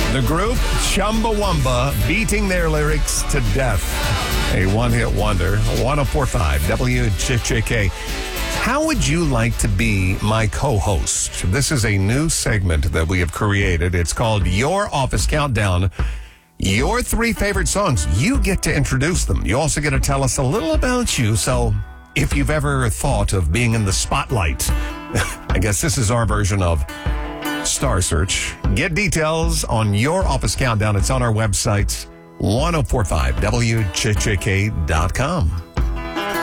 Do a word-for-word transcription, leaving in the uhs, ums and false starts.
The group Chumbawamba beating their lyrics to death. A one-hit wonder. one oh four point five W J K. How would you like to be my co-host? This is a new segment that we have created. It's called Your Office Countdown. Your three favorite songs. You get to introduce them. You also get to tell us a little about you. So if you've ever thought of being in the spotlight, I guess this is our version of Star Search. Get details on Your Office Countdown. It's on our website, ten forty-five W J J K dot com.